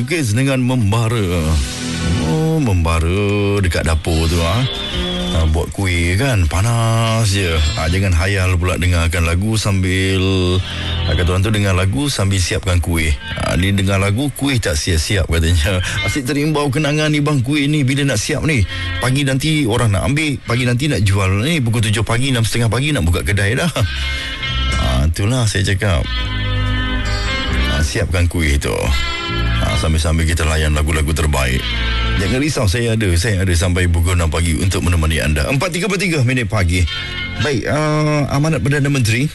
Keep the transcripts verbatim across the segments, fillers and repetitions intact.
melukis dengan membara. Oh, membara dekat dapur tu ah. Ha, buat kuih kan, panas je. Ha, jangan hayal pula dengarkan lagu sambil ha, kata orang tu dengar lagu sambil siapkan kuih. Ha, ni dengar lagu, kuih tak siap-siap katanya. Asyik terimbau kenangan ni bang, kuih ni bila nak siap ni. Pagi nanti orang nak ambil, pagi nanti nak jual ni. Pukul tujuh pagi, enam tiga puluh pagi nak buka kedai dah. Ha, itulah saya cakap. Ha, siapkan kuih tu. Ha, sambil-sambil kita layan lagu-lagu terbaik. Jangan risau, saya ada Saya ada sampai pukul enam pagi untuk menemani anda. Empat tiga puluh tiga minit pagi. Baik, uh, amanat Perdana Menteri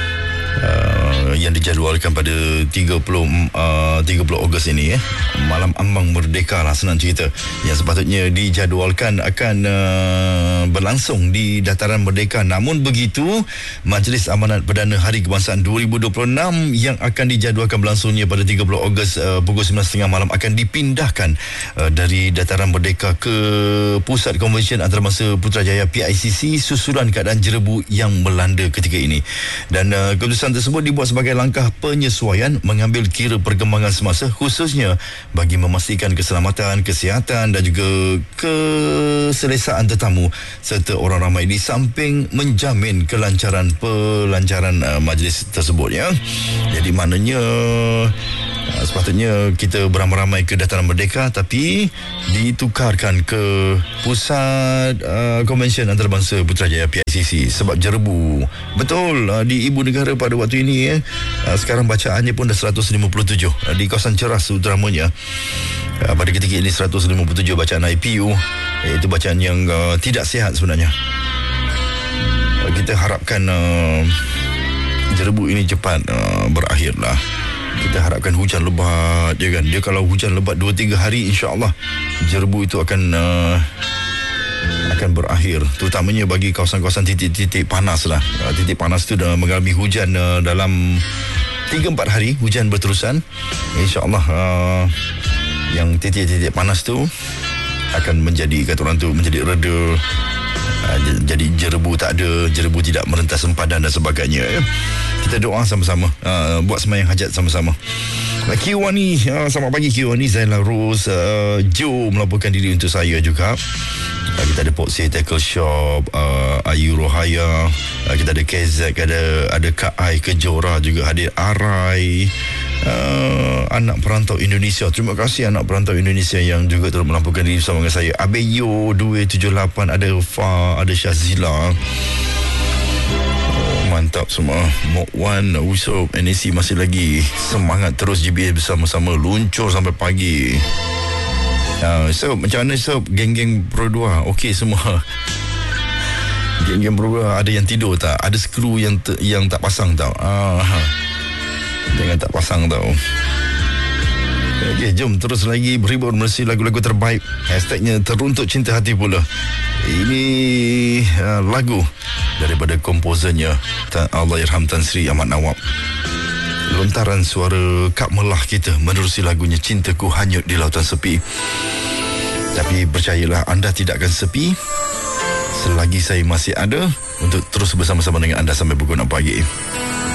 uh, yang dijadualkan pada tiga puluh Ogos ini eh. Malam ambang merdeka lah senang cerita. Yang sepatutnya dijadualkan akan uh, berlangsung di Dataran Merdeka. Namun begitu, Majlis Amanat Perdana Hari Kebangsaan dua ribu dua puluh enam yang akan dijadualkan berlangsungnya pada tiga puluh Ogos uh, pukul sembilan tiga puluh malam akan dipindahkan uh, dari Dataran Merdeka ke Pusat Konvensyen Antarabangsa Putrajaya P I C C susulan keadaan jerebu yang melanda ketika ini. Dan uh, keputusan tersebut dibuat sebagai langkah penyesuaian mengambil kira perkembangan semasa, khususnya bagi memastikan keselamatan, kesihatan dan juga keselesaan tetamu serta orang ramai, di samping menjamin kelancaran pelancaran uh, majlis tersebut ya. Jadi maknanya uh, sepatutnya kita beramai-ramai ke Dataran Merdeka tapi ditukarkan ke Pusat uh, Konvensyen Antarabangsa Putrajaya P I C C sebab jerebu. Betul, uh, di ibu negara pada waktu ini eh, uh, sekarang bacaannya pun dah seratus lima puluh tujuh uh, di kawasan Ceras terutamanya. Uh, pada ketika ini seratus lima puluh tujuh bacaan I P U, iaitu bacaan yang uh, tidak sihat sebenarnya. Uh, kita harapkan uh, jerebu ini cepat uh, berakhirlah. Kita harapkan hujan lebat je kan. Dia kalau hujan lebat dua tiga hari, insya-Allah jerebu itu akan uh, akan berakhir, terutamanya bagi kawasan-kawasan titik-titik panas lah. Uh, titik panas tu dah mengalami hujan uh, dalam tiga empat hari, hujan berterusan. InsyaAllah uh, yang titik-titik panas tu akan menjadi, kata orang tu, menjadi reda. Uh, jadi jerebu tak ada, jerebu tidak merentas sempadan dan sebagainya. Kita doa sama-sama, uh, buat sembahyang hajat sama-sama. uh, Q one ni, uh, selamat pagi Q one ni. Zainal Rose, uh, Joe melaporkan diri untuk saya juga. uh, Kita ada Poksy Tackle Shop, uh, Ayu Rohaya, uh, kita ada K Z, ada, ada Kak Ai Kejora juga hadir, Arai, uh, anak perantau Indonesia. Terima kasih anak perantau Indonesia yang juga turut melaporkan diri bersama dengan saya. Abeyo dua tujuh lapan, ada Fa, ada Syazila. Mantap semua. Mok Wan, Usop, N A C masih lagi semangat terus G B A bersama-sama, luncur sampai pagi. Uh, so, macam mana Sob? Geng-geng Pro dua okey semua? Geng-geng Pro dua ada yang tidur tak? Ada skru yang te- yang tak pasang tau? Uh, jangan tak pasang tau. Okey, jom terus lagi berhibur melalui lagu-lagu terbaik. Hashtagnya Teruntuk Cinta Hati pula. Ini uh, lagu daripada komposernya Allahyarham Tan Sri Ahmad Nawab. Lontaran suara Kak Melah kita menerusi lagunya Cintaku Hanyut di Lautan Sepi. Tapi percayalah, anda tidak akan sepi selagi saya masih ada untuk terus bersama-sama dengan anda sampai pukul enam pagi.